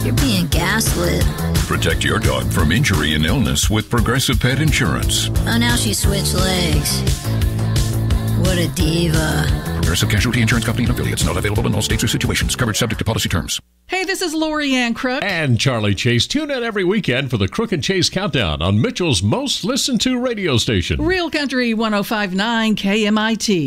You're being gaslit. Protect your dog from injury and illness with Progressive Pet Insurance. Oh, now she switched legs. What a diva. Progressive Casualty Insurance Company and affiliates. Not available in all states or situations. Coverage subject to policy terms. Hey, this is Lori Ann Crook. And Charlie Chase. Tune in every weekend for the Crook and Chase Countdown on Mitchell's most listened to radio station. Real Country 105.9 KMIT.